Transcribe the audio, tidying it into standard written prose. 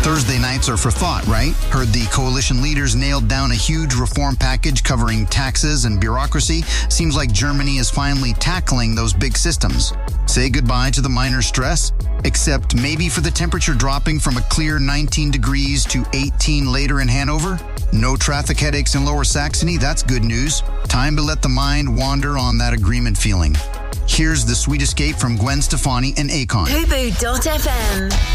Thursday nights are for thought, right? Heard the coalition leaders nailed down a huge reform package covering taxes and bureaucracy. Seems like Germany is finally tackling those big systems. Say goodbye to the minor stress, except maybe for the temperature dropping from a clear 19 degrees to 18 later in Hanover. No traffic headaches in Lower Saxony, that's good news. Time to let the mind wander on that agreement feeling. Here's the sweet escape from Gwen Stefani and Akon. Fubu.fm